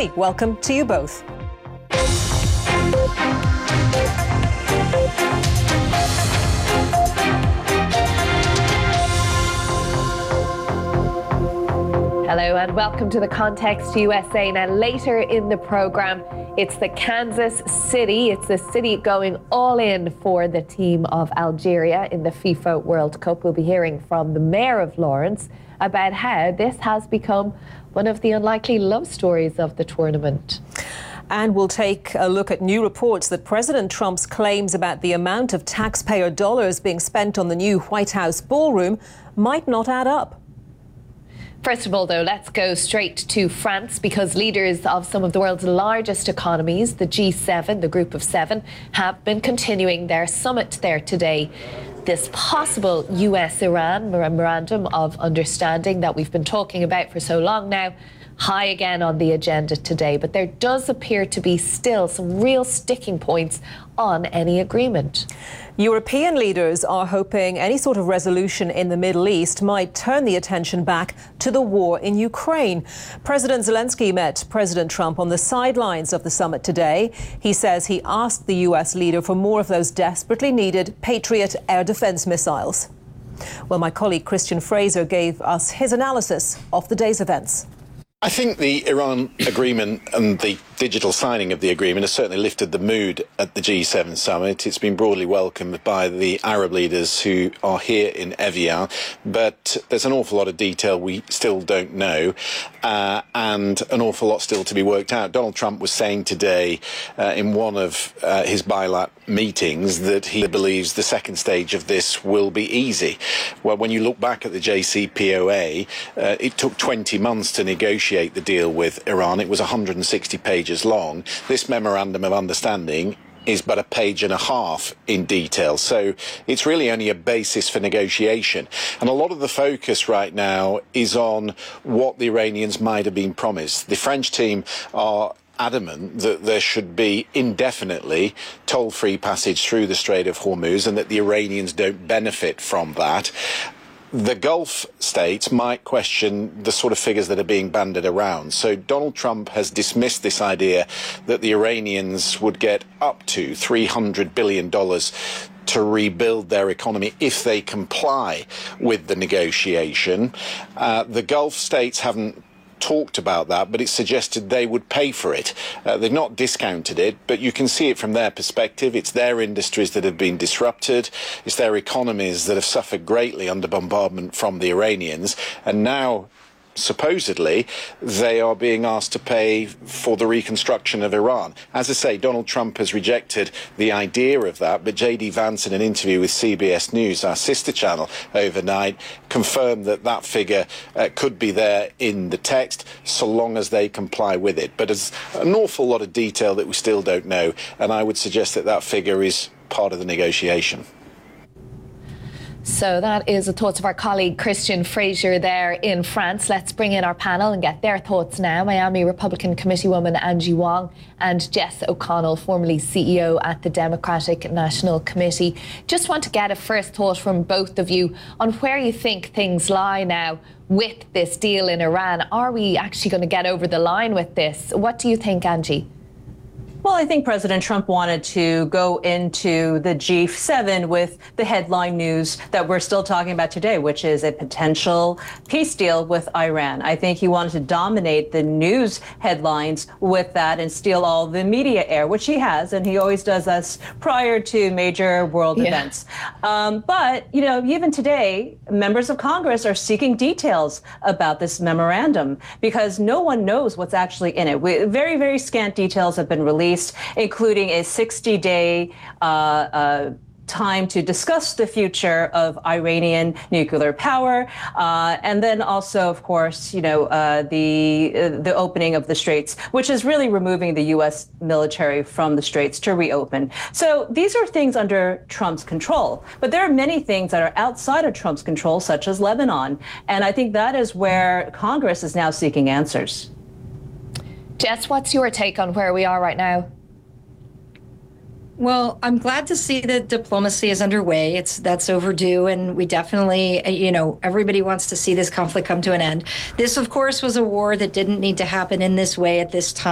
Zelensky. Welcome to you both. Hello and welcome to The Context USA. Now later in the programme, it's the Kansas City. It's the city going all in for the team of Algeria in the FIFA World Cup. We'll be hearing from the mayor of Lawrence about how this has become one of the unlikely love stories of the tournament. And we'll take a look at new reports that President Trump's claims about the amount of taxpayer dollars being spent on the new White House ballroom might not add up. First of all, though, let's go straight to France because leaders of some of the world's largest economies, the G7, the Group of Seven, have been continuing their summit there today. This possible US-Iran memorandum of understanding that we've been talking about for so long now, high again on the agenda today. But there does appear to be still some real sticking points on any agreement. European leaders are hoping any sort of resolution in the Middle East might turn the attention back to the war in Ukraine. President Zelensky met President Trump on the sidelines of the summit today. He says he asked the US leader for more of those desperately needed Patriot air defense missiles. Well, my colleague Christian Fraser gave us his analysis of the day's events. I think the Iran agreement and the digital signing of the agreement has certainly lifted the mood at the G7 summit. It's been broadly welcomed by the Arab leaders who are here in Evian, but there's an awful lot of detail we still don't know, and an awful lot still to be worked out. Donald Trump was saying today in one of his bilateral meetings that he believes the second stage of this will be easy. Well, when you look back at the JCPOA, it took 20 months to negotiate the deal with Iran. It was 160 pages long. This memorandum of understanding is but a page and a half in detail. So it's really only a basis for negotiation. And a lot of the focus right now is on what the Iranians might have been promised. The French team are adamant that there should be indefinitely toll-free passage through the Strait of Hormuz and that the Iranians don't benefit from that. The Gulf states might question the sort of figures that are being bandied around. So Donald Trump has dismissed this idea that the Iranians would get up to $300 billion to rebuild their economy if they comply with the negotiation. The Gulf states haven't talked about that, but it's suggested they would pay for it. They've not discounted it, but you can see it from their perspective. It's their industries that have been disrupted. It's their economies that have suffered greatly under bombardment from the Iranians. And now, supposedly, they are being asked to pay for the reconstruction of Iran. As I say, Donald Trump has rejected the idea of that, but J.D. Vance, in an interview with CBS News, our sister channel, overnight, confirmed that that figure could be there in the text, so long as they comply with it. But there's an awful lot of detail that we still don't know, and I would suggest that that figure is part of the negotiation. So that is the thoughts of our colleague Christian Fraser there in France. Let's bring in our panel and get their thoughts now. Miami Republican Committeewoman Angie Wong and Jess O'Connell, formerly CEO at the Democratic National Committee. Just want to get a first thought from both of you on where you think things lie now with this deal in Iran. Are we actually going to get over the line with this? What do you think, Angie? Well, I think President Trump wanted to go into the G7 with the headline news that we're still talking about today, which is a potential peace deal with Iran. I think he wanted to dominate the news headlines with that and steal all the media air, which he has, and he always does us prior to major world events. But, you know, even today, members of Congress are seeking details about this memorandum because no one knows what's actually in it. Very, very scant details have been released, including a 60-day time to discuss the future of Iranian nuclear power, and then also, of course, you know, the opening of the Straits, which is really removing the U.S. military from the Straits to reopen. So these are things under Trump's control, but there are many things that are outside of Trump's control, such as Lebanon, and I think that is where Congress is now seeking answers. Jess, what's your take on where we are right now? Well, I'm glad to see that diplomacy is underway. That's overdue, and we definitely, you know, everybody wants to see this conflict come to an end. This, of course, was a war that didn't need to happen in this way at this time.